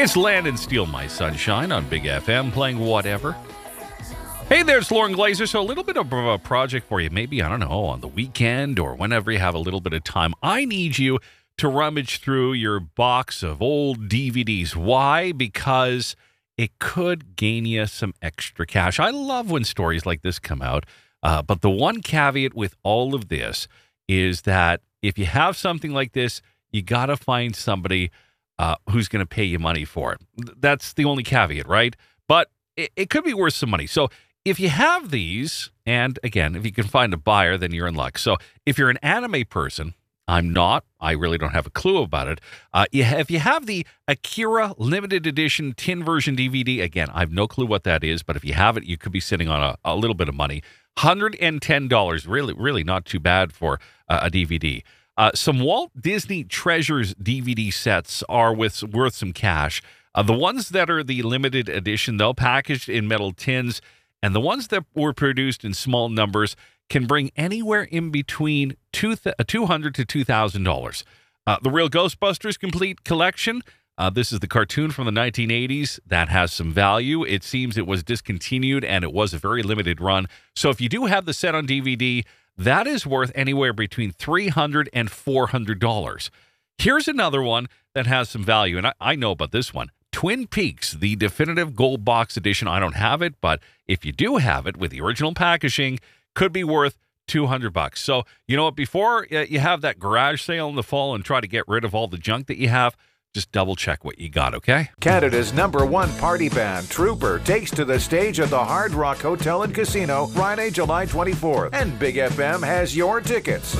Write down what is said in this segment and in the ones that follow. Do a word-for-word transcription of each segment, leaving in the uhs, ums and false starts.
It's Land and Steel, My Sunshine, on Big F M, playing whatever. Hey there, it's Lauren Glazer. So a little bit of a project for you. Maybe, I don't know, on the weekend or whenever you have a little bit of time. I need you to rummage through your box of old D V Ds. Why? Because it could gain you some extra cash. I love when stories like this come out. Uh, but the one caveat with all of this is that if you have something like this, you got to find somebody uh, who's going to pay you money for it. That's the only caveat, right? But it, it could be worth some money. So if you have these, and again, if you can find a buyer, then you're in luck. So if you're an anime person, I'm not. I really don't have a clue about it. Uh, you have, if you have the Akira limited edition tin version D V D, again, I have no clue what that is, but if you have it, you could be sitting on a, a little bit of money. one hundred ten dollars, really, really not too bad for uh, a D V D. Uh, some Walt Disney Treasures D V D sets are with, worth some cash. Uh, the ones that are the limited edition, though, packaged in metal tins, and the ones that were produced in small numbers can bring anywhere in between two hundred dollars to two thousand dollars. Uh, the Real Ghostbusters Complete Collection, uh, this is the cartoon from the nineteen eighties. That has some value. It seems it was discontinued, and it was a very limited run. So if you do have the set on D V D, that is worth anywhere between three hundred dollars and four hundred dollars. Here's another one that has some value, and I, I know about this one. Twin Peaks, the definitive gold box edition. I don't have it, but if you do have it with the original packaging, could be worth two hundred bucks. So, you know what, before you have that garage sale in the fall and try to get rid of all the junk that you have, just double check what you got, okay? Canada's number one party band, Trooper, takes to the stage at the Hard Rock Hotel and Casino Friday, July twenty-fourth. And Big F M has your tickets.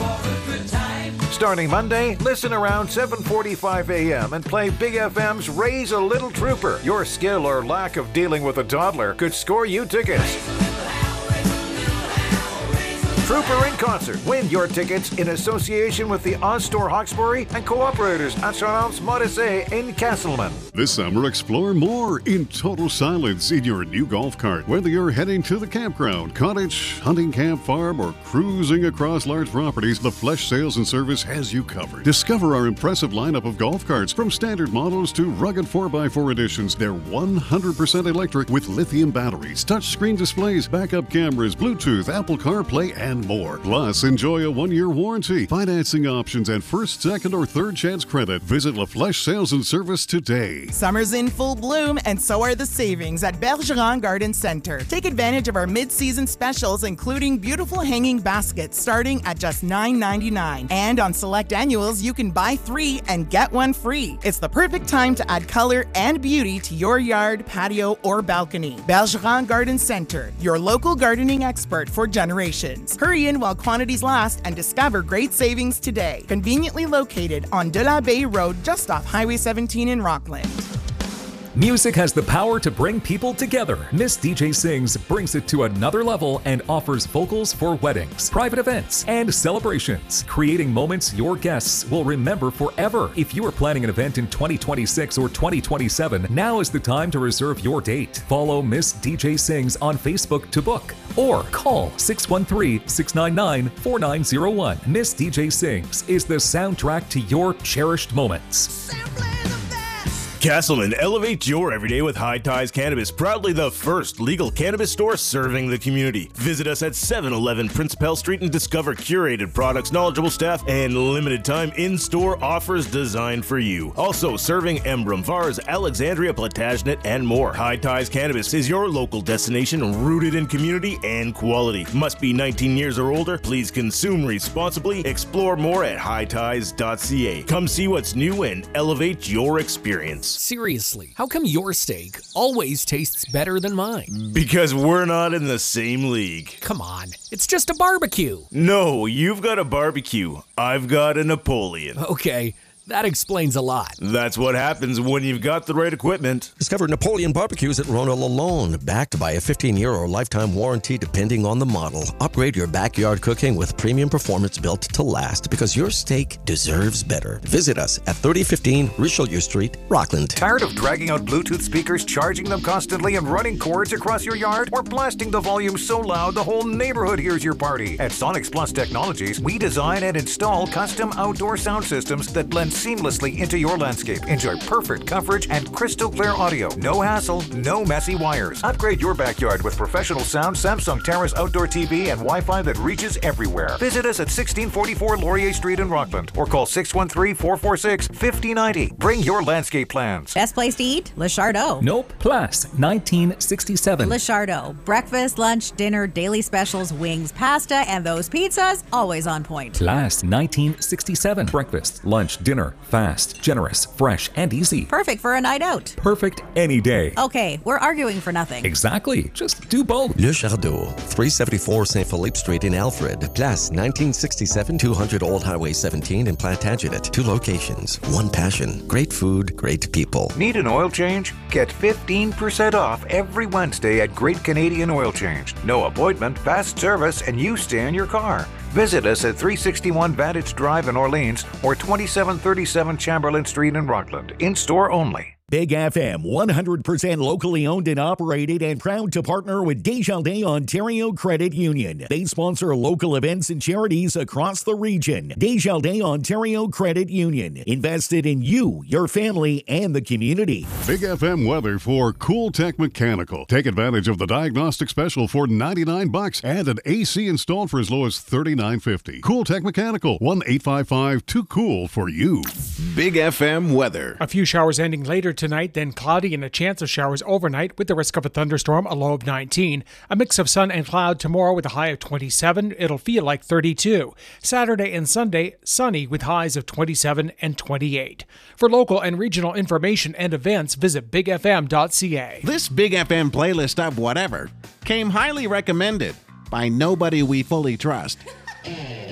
Starting Monday, listen around seven forty-five a.m. and play Big F M's Raise a Little Trooper. Your skill or lack of dealing with a toddler could score you tickets. Trooper in concert. Win your tickets in association with the Oz Store Hawkesbury and Co-operators Assurance Modessé in Castleman. This summer, explore more in total silence in your new golf cart. Whether you're heading to the campground, cottage, hunting camp, farm, or cruising across large properties, the Flesh Sales and Service has you covered. Discover our impressive lineup of golf carts, from standard models to rugged four by four editions. They're one hundred percent electric with lithium batteries, touchscreen displays, backup cameras, Bluetooth, Apple CarPlay, and more. Plus, enjoy a one-year warranty, financing options, and first, second, or third chance credit. Visit La Flèche Sales and Service today. Summer's in full bloom, and so are the savings at Bergeron Garden Center. Take advantage of our mid-season specials, including beautiful hanging baskets starting at just nine ninety-nine. And on select annuals, you can buy three and get one free. It's the perfect time to add color and beauty to your yard, patio, or balcony. Bergeron Garden Center, your local gardening expert for generations. Hurry in while quantities last and discover great savings today. Conveniently located on De La Bay Road, just off Highway seventeen in Rockland. Music has the power to bring people together. Miss D J Sings brings it to another level and offers vocals for weddings, private events, and celebrations, creating moments your guests will remember forever. If you are planning an event in twenty twenty-six or twenty twenty-seven, now is the time to reserve your date. Follow Miss D J Sings on Facebook to book, or call six one three, six nine nine, four nine zero one. Miss D J Sings is the soundtrack to your cherished moments. Castleman, elevate your everyday with High Ties Cannabis, proudly the first legal cannabis store serving the community. Visit us at seven eleven Prince Pell Street and discover curated products, knowledgeable staff, and limited time in-store offers designed for you. Also serving Emblem, Vars, Alexandria, Plantagenet, and more. High Ties Cannabis is your local destination rooted in community and quality. Must be nineteen years or older. Please consume responsibly. Explore more at high ties dot c a. Come see what's new and elevate your experience. Seriously, how come your steak always tastes better than mine? Because we're not in the same league. Come on, it's just a barbecue. No, you've got a barbecue. I've got a Napoleon. Okay, that explains a lot. That's what happens when you've got the right equipment. Discover Napoleon barbecues at Ronald Lalone, backed by a fifteen-year or lifetime warranty depending on the model. Upgrade your backyard cooking with premium performance built to last, because your steak deserves better. Visit us at thirty fifteen Richelieu Street, Rockland. Tired of dragging out Bluetooth speakers, charging them constantly, and running cords across your yard? Or blasting the volume so loud the whole neighborhood hears your party? At Sonics Plus Technologies, we design and install custom outdoor sound systems that blend seamlessly into your landscape. Enjoy perfect coverage and crystal clear audio. No hassle, no messy wires. Upgrade your backyard with professional sound, Samsung Terrace outdoor T V, and Wi-Fi that reaches everywhere. Visit us at sixteen forty-four Laurier Street in Rockland or call six one three, four four six, five zero nine zero. Bring your landscape plans. Best place to eat? Le Chardot. Nope. Place nineteen sixty-seven. Le Chardot. Breakfast, lunch, dinner, daily specials, wings, pasta, and those pizzas, always on point. Place nineteen sixty-seven. Breakfast, lunch, dinner, fast, generous, fresh, and easy. Perfect for a night out. Perfect any day. Okay, we're arguing for nothing. Exactly. Just do both. Le Chardot, three seventy-four Saint Philippe Street in Alfred. Place nineteen sixty-seven, two hundred Old Highway seventeen in Plantagenet. Two locations, one passion. Great food, great people. Need an oil change? Get fifteen percent off every Wednesday at Great Canadian Oil Change. No appointment, fast service, and you stay in your car. Visit us at three sixty-one Vantage Drive in Orleans or twenty-seven thirty-seven Chamberlain Street in Rockland. In-store only. Big F M, one hundred percent locally owned and operated, and proud to partner with Desjardins Ontario Credit Union. They sponsor local events and charities across the region. Desjardins Ontario Credit Union, invested in you, your family, and the community. Big F M weather for Cool Tech Mechanical. Take advantage of the diagnostic special for ninety-nine bucks and an A C installed for as low as thirty-nine fifty. Cool Tech Mechanical, one eight five five two cool for you. Big F M weather. A few showers ending later tonight, then cloudy and a chance of showers overnight with the risk of a thunderstorm, a low of nineteen. A mix of sun and cloud tomorrow with a high of twenty-seven. It'll feel like thirty-two. Saturday and Sunday, sunny with highs of twenty-seven and twenty-eight. For local and regional information and events, visit big f m dot c a. This Big F M playlist of whatever came highly recommended by nobody we fully trust.